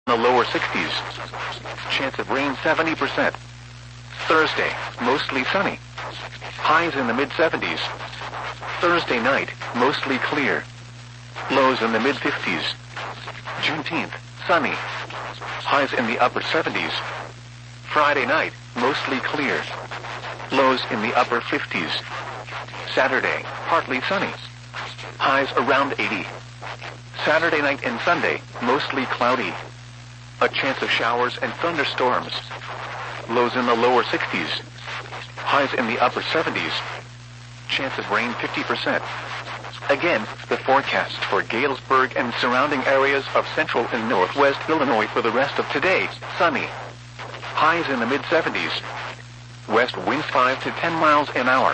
the lower 60s. Chance of rain 70%. Thursday, mostly sunny. Highs in the mid-70s. Thursday night, mostly clear. Lows in the mid-50s. Juneteenth, sunny. Highs in the upper 70s. Friday night, mostly clear. Lows in the upper 50s. Saturday, partly sunny. Highs around 80. Saturday night and Sunday, mostly cloudy. A chance of showers and thunderstorms. Lows in the lower 60s. Highs in the upper 70s. Chance of rain 50%. Again, the forecast for Galesburg and surrounding areas of central and northwest Illinois for the rest of today, sunny. Highs in the mid-70s. West winds 5 to 10 miles an hour.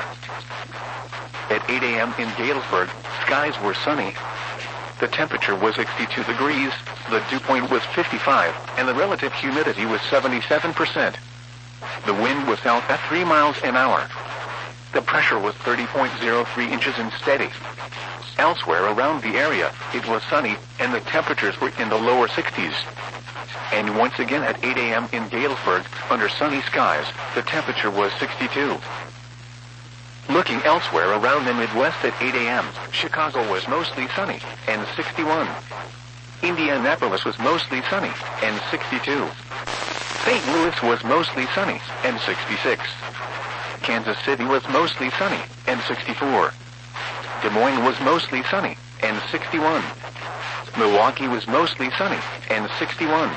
At 8 a.m. in Galesburg, skies were sunny. The temperature was 62 degrees, the dew point was 55, and the relative humidity was 77%. The wind was south at 3 miles an hour. The pressure was 30.03 inches and steady. Elsewhere around the area, it was sunny, and the temperatures were in the lower 60s. And once again at 8 a.m. in Galesburg, under sunny skies, the temperature was 62. Looking elsewhere around the Midwest at 8 a.m., Chicago was mostly sunny, and 61. Indianapolis was mostly sunny, and 62. St. Louis was mostly sunny, and 66. Kansas City was mostly sunny, and 64. Des Moines was mostly sunny, and 61. Milwaukee was mostly sunny, and 61.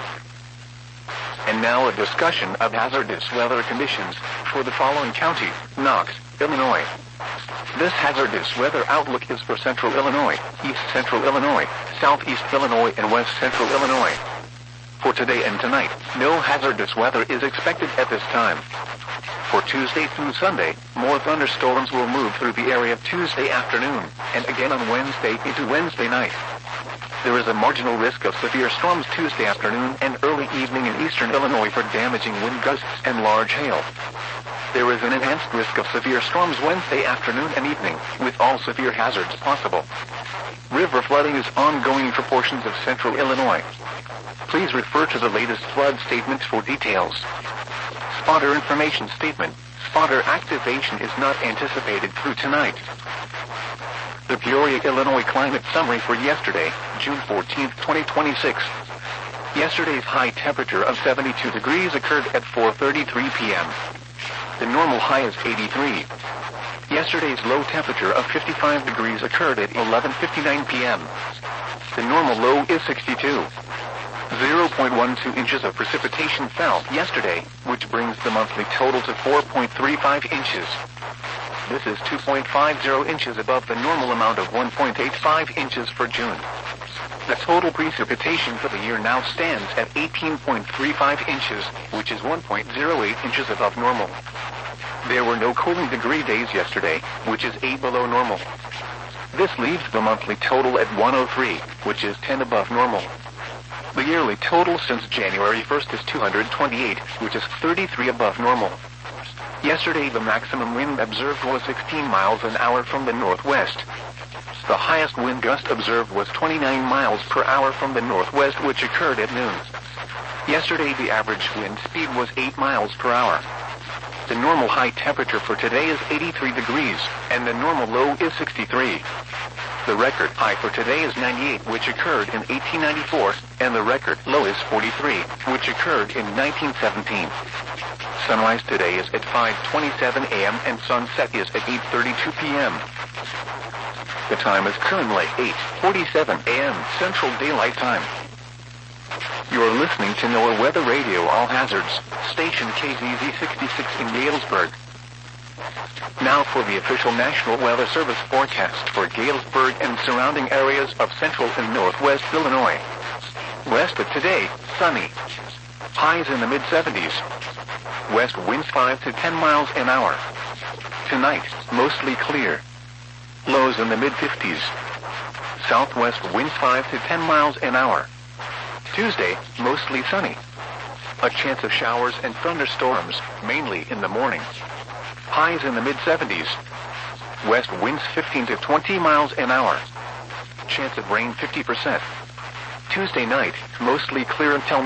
And now a discussion of hazardous weather conditions for the following county, Knox, Illinois. This hazardous weather outlook is for central Illinois, east central Illinois, southeast Illinois, and west central Illinois. For today and tonight, no hazardous weather is expected at this time. For Tuesday through Sunday, more thunderstorms will move through the area Tuesday afternoon, and again on Wednesday into Wednesday night. There is a marginal risk of severe storms Tuesday afternoon and early evening in eastern Illinois for damaging wind gusts and large hail. There is an enhanced risk of severe storms Wednesday afternoon and evening, with all severe hazards possible. River flooding is ongoing in portions of central Illinois. Please refer to the latest flood statement for details. Spotter information statement. Spotter activation is not anticipated through tonight. The Peoria, Illinois climate summary for yesterday, June 14, 2026. Yesterday's high temperature of 72 degrees occurred at 4:33 p.m. The normal high is 83. Yesterday's low temperature of 55 degrees occurred at 11:59 p.m. The normal low is 62. 0.12 inches of precipitation fell yesterday, which brings the monthly total to 4.35 inches. This is 2.50 inches above the normal amount of 1.85 inches for June. The total precipitation for the year now stands at 18.35 inches, which is 1.08 inches above normal. There were no cooling degree days yesterday, which is 8 below normal. This leaves the monthly total at 103, which is 10 above normal. The yearly total since January 1st is 228, which is 33 above normal. Yesterday the maximum wind observed was 16 miles an hour from the northwest. The highest wind gust observed was 29 miles per hour from the northwest, which occurred at noon. Yesterday the average wind speed was 8 miles per hour. The normal high temperature for today is 83 degrees, and the normal low is 63. The record high for today is 98, which occurred in 1894, and the record low is 43, which occurred in 1917. Sunrise today is at 5:27 a.m. and sunset is at 8:32 p.m. The time is currently 8:47 a.m. Central Daylight Time. You're listening to NOAA Weather Radio All Hazards, station KZZ 66 in Galesburg. Now for the official National Weather Service forecast for Galesburg and surrounding areas of central and northwest Illinois. West of today, sunny. Highs in the mid-70s. West winds 5 to 10 miles an hour. Tonight, mostly clear. Lows in the mid-50s. Southwest winds 5 to 10 miles an hour. Tuesday, mostly sunny. A chance of showers and thunderstorms, mainly in the morning. Highs in the mid-70s. West winds 15 to 20 miles an hour. Chance of rain 50%. Tuesday night, mostly clear until